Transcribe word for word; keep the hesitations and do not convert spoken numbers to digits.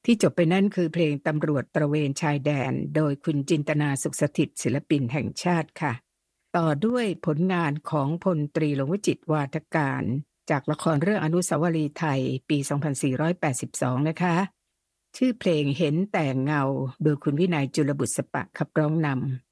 ที่จบไปนั่นคือเพลงตำรวจตระเวนชายแดนโดยคุณจินตนาสุขสถิตย์ศิลปินแห่งชาติค่ะต่อด้วยผลงานของพลตรีหลวงวจิตรวาทการจากละครเรื่องอนุสาวรีย์ไทยปีสองพันสี่ร้อยแปดสิบสองนะคะชื่อเพลงเห็นแต่เงาโดยคุณวินัยจุลบุษปะขับร้องนำ